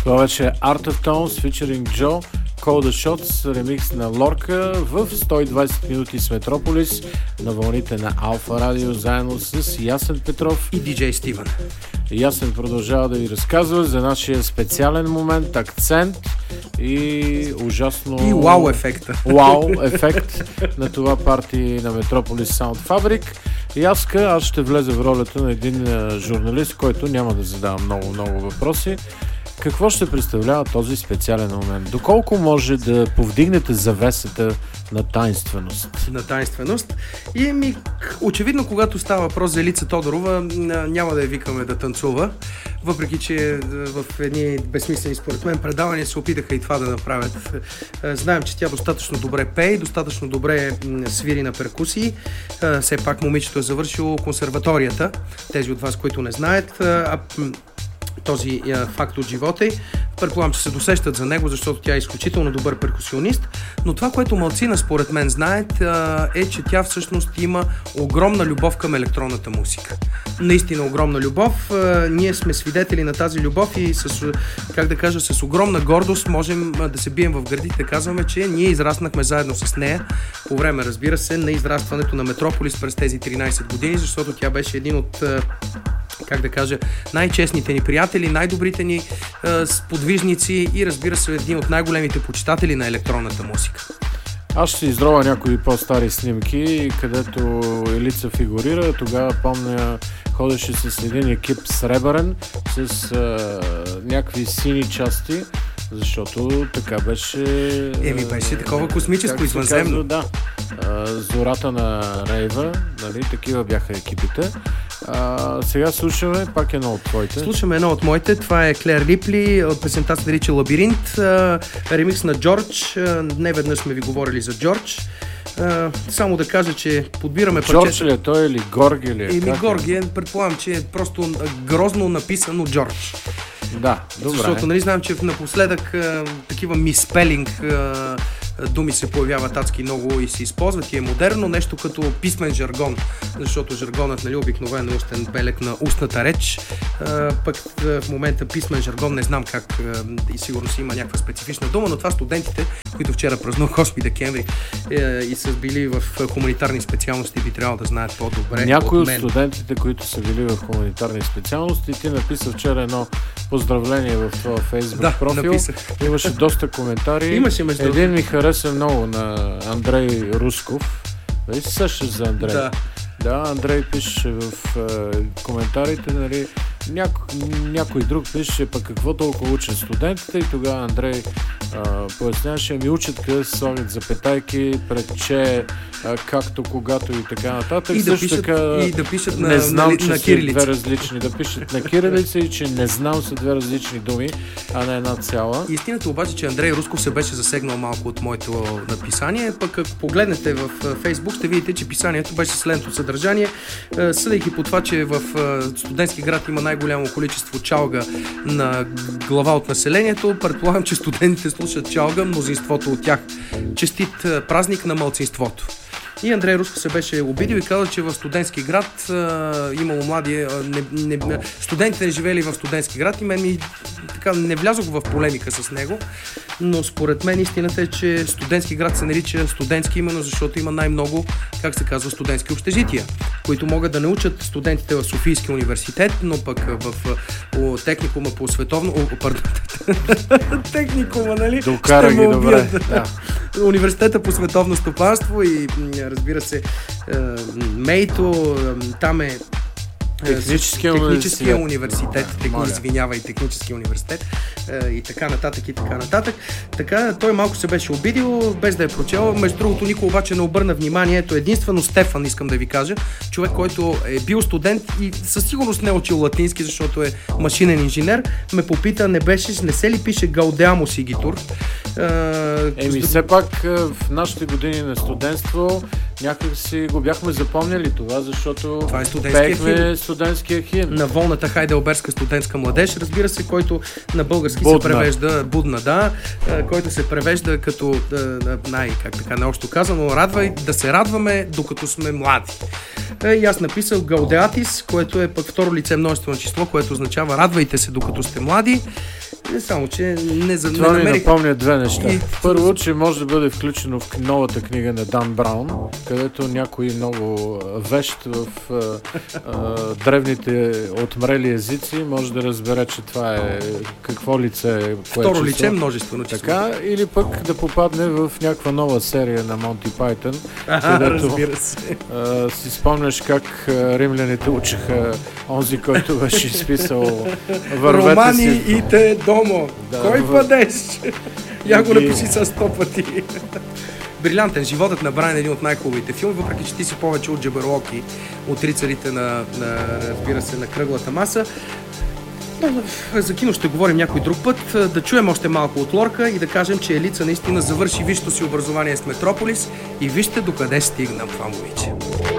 Това вече е Art of Tones featuring Joe, Call the Shots, ремикс на Лорка в 120 минути с Метрополис на вълните на Алфа Радио, заедно с Ясен Петров и диджей Стивън. Ясен продължава да ви разказва за нашия специален момент, акцент и ужасно... И вау ефекта. Вау ефект на това парти на Метрополис Саунд Фабрик. И аз ще влезе в ролята на един журналист, който няма да задава много въпроси. Какво ще представлява този специален момент? Доколко може да повдигнете завесата на таинственост? На таинственост. И очевидно, когато става въпрос за Елица Тодорова, няма да я викаме да танцува, въпреки че в едни безсмислени според мен предавания се опитаха и това да направят. Знаем, че тя достатъчно добре пее, достатъчно добре свири на перкусии. Все пак момичето е завършило консерваторията. Тези от вас, които не знаят, този факт от живота й. Предполагам, че се досещат за него, защото тя е изключително добър перкусионист, но това, което малцина според мен знаят, е, че тя всъщност има огромна любов към електронната музика. Наистина огромна любов. Ние сме свидетели на тази любов и с огромна гордост можем да се бием в гърдите. Казваме, че ние израснахме заедно с нея по време, разбира се, на израстването на Метрополис през тези 13 години, защото тя беше един от най-честните ни приятели, най-добрите ни сподвижници и, разбира се, един от най-големите почитатели на електронната музика. Аз ще издрова някои по-стари снимки, където Елица фигурира. Тогава помня, ходеше с един екип сребърен, с някакви сини части, защото така беше... беше такова космическо, извънземно. Да. Зората на рейва, нали, такива бяха екипите. Сега слушаме пак едно от твоите. Слушаме едно от моите. Това е Клер Рипли. От песента се нарича Лабиринт. Ремикс на Джордж. Не веднъж сме ви говорили за Джордж. Само да кажа, че подбираме парчета. Джордж ли е той или Горги ли е? Горги, предполагам, че е просто грозно написано Джордж. Да, добре. Защото нали знаем, че напоследък такива миспелинг думи се появяват адски много и се използват и е модерно, нещо като писмен жаргон, защото жаргонът, нали, обикновено устен белег на устната реч, пък в момента писмен жаргон не знам как и сигурно си има някаква специфична дума, но това студентите, които вчера празнуваха 8 декември и са били в хуманитарни специалности, би трябвало да знаят по-добре. Някои от студентите, които са били в хуманитарни специалности, ти написа вчера едно поздравление в твоя Фейсбук профил. Написах. Имаше доста коментари. Имаше един ми хареса много на Андрей Русков. Дали си сещаш за Андрей? Да, Андрей пише в коментарите, нали, някой друг пише пък какво толкова учат студентите и тогава Андрей поясняваше, ми учат къде се слагат запетайки, пред че, както, когато и така нататък. И да пишат не знам, на че кирилица. Две различни, да пишат на кирилица и че не знам са две различни думи, а не една цяла. Истината обаче, че Андрей Русков се беше засегнал малко от моето написание, пък ако погледнете в Фейсбук, ще видите, че писанието беше следното съдържание. Съдейки по това, че в студентски град има най-голямо количество чалга на глава от населението, предполагам, че студентите слушат чалга, мнозинството от тях. Честит празник на малцинството. И Андрей Русков се беше обидил и казал, че в студентски град имало млади... студентите не живели в студентски град и мен не влязох в полемика с него, но според мен истината е, че студентски град се нарича студентски именно защото има най-много, как се казва, студентски общежития, които могат да научат студентите в Софийския университет, но пък в техникума по световно... техникума, нали? Докара ги добре. Да. Университета по световно стопанство и разбира се МЕЙТО, там е Техническия университет, Техническия университет и така нататък. Така, той малко се беше обидил, без да е прочел. Между другото, никой обаче не обърна внимание. Ето единствено Стефан, искам да ви кажа, човек, който е бил студент и със сигурност не е учил латински, защото е машинен инженер, ме попита, не се ли пише Гаудеамо Сигитур? Все пак в нашите години на студентство някак си го бяхме запомняли това, защото това е студентския химн. На волната хайделбергска студентска младеж, разбира се, който на български се превежда Будна, който се превежда като най-общо казано, да се радваме докато сме млади. И аз написал Гаудеатис, което е пък второ лице множествено число, което означава радвайте се докато сте млади. Не само, че не Това ми намерих... напомня две неща. Първо, че може да бъде включено в новата книга на Дан Браун, където някой много вещ в древните отмрели езици може да разбере, че това е какво лице е. Второ лице, множествено число. Така, или пък да попадне в някаква нова серия на Монти Пайтън, където разбира се. Си спомняш как римляните учеха онзи, който беше изписал вървете Романи си. и те домо. Да, Кой падеш? Я го напиши с 100 пъти. Брилянтен. Животът на Брайан е един от най-хубавите филми, въпреки че ти си повече от Джаберлоки, от рицарите разбира се, на кръглата маса. Но за кино ще говорим някой друг път. Да чуем още малко от Лорка и да кажем, че Елица наистина завърши висшето си образование с Метрополис и вижте докъде стигна това момиче.